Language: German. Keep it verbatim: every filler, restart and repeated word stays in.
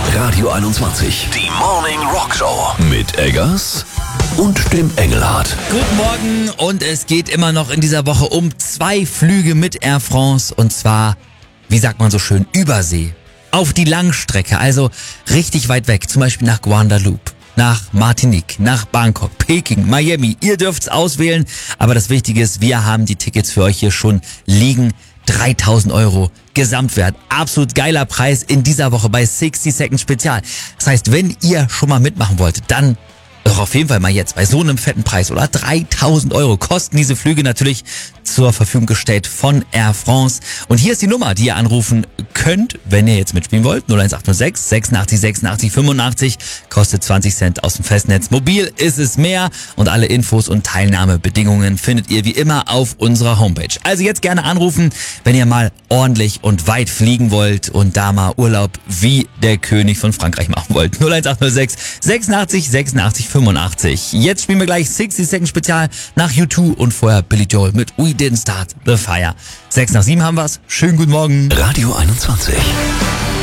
Radio einundzwanzig. Die Morning Rock Show. Mit Eggers und dem Engelhardt. Guten Morgen und es geht immer noch in dieser Woche um zwei Flüge mit Air France und zwar, wie sagt man so schön, Übersee. Auf die Langstrecke, also richtig weit weg, zum Beispiel nach Guadeloupe, nach Martinique, nach Bangkok, Peking, Miami. Ihr dürft's auswählen, aber das Wichtige ist, wir haben die Tickets für euch hier schon liegen. dreitausend Euro Gesamtwert. Absolut geiler Preis in dieser Woche bei sixty Seconds Spezial. Das heißt, wenn ihr schon mal mitmachen wolltet, dann doch auf jeden Fall mal jetzt bei so einem fetten Preis, oder? dreitausend Euro kosten diese Flüge natürlich zur Verfügung gestellt von Air France. Und hier ist die Nummer, die ihr anrufen könnt, wenn ihr jetzt mitspielen wollt. null eins acht null sechs sechsundachtzig sechsundachtzig fünfundachtzig, kostet zwanzig Cent aus dem Festnetz. Mobil ist es mehr und alle Infos und Teilnahmebedingungen findet ihr wie immer auf unserer Homepage. Also jetzt gerne anrufen, wenn ihr mal ordentlich und weit fliegen wollt und da mal Urlaub wie der König von Frankreich machen wollt. null eins acht null sechs sechsundachtzig sechsundachtzig fünfundachtzig. Jetzt spielen wir gleich sixty Seconds Spezial nach U zwei und vorher Billy Joel mit We Didn't Start the Fire. sechs nach sieben haben wir's. Schönen guten Morgen. Radio einundzwanzig.